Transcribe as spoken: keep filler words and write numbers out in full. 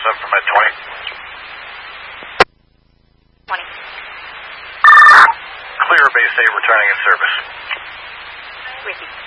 seven from Med twenty. twenty. Clear base eight returning in service. Ricky.